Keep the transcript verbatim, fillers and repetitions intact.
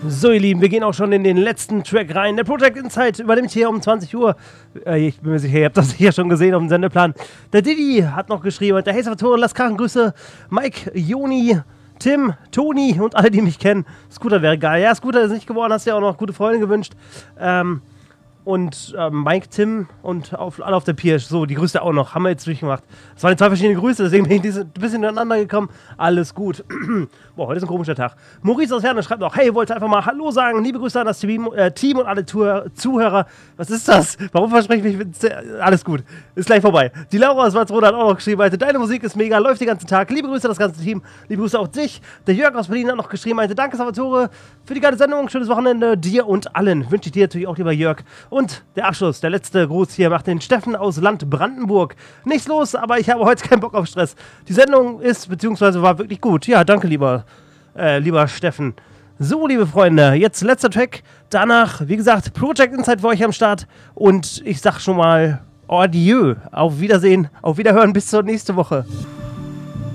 So, ihr Lieben, wir gehen auch schon in den letzten Track rein. Der Project Insight übernimmt hier um zwanzig Uhr. Äh, ich bin mir sicher, ihr habt das hier schon gesehen auf dem Sendeplan. Der Didi hat noch geschrieben, der Hey Salvatore, lasst krachen Grüße. Mike, Joni, Tim, Toni und alle, die mich kennen. Scooter wäre geil. Ja, Scooter ist nicht geworden, hast dir auch noch gute Freunde gewünscht. Ähm, und ähm, Mike, Tim und auf, alle auf der Pier. So, die Grüße auch noch. Haben wir jetzt durchgemacht. Das waren zwei verschiedene Grüße, deswegen bin ich ein bisschen ineinander gekommen. Alles gut. Boah, heute ist ein komischer Tag. Maurice aus Herne schreibt noch, hey, wollte einfach mal Hallo sagen. Liebe Grüße an das Team, äh, Team und alle Tour Zuhörer. Was ist das? Warum verspreche ich mich? Alles gut. Ist gleich vorbei. Die Laura aus Walsrode hat auch noch geschrieben, meinte, deine Musik ist mega, läuft den ganzen Tag. Liebe Grüße an das ganze Team. Liebe Grüße auch dich. Der Jörg aus Berlin hat noch geschrieben, meinte, danke Salvatore für die geile Sendung. Schönes Wochenende dir und allen. Wünsche ich dir natürlich auch, lieber Jörg. Und der Abschluss, der letzte Gruß hier macht den Steffen aus Land Brandenburg. Nichts los, aber ich habe heute keinen Bock auf Stress. Die Sendung ist, beziehungsweise war wirklich gut. Ja, danke, lieber, äh, lieber Steffen. So, liebe Freunde, jetzt letzter Track. Danach, wie gesagt, Project Insight für euch am Start. Und ich sag schon mal, adieu. Auf Wiedersehen, auf Wiederhören, bis zur nächsten Woche.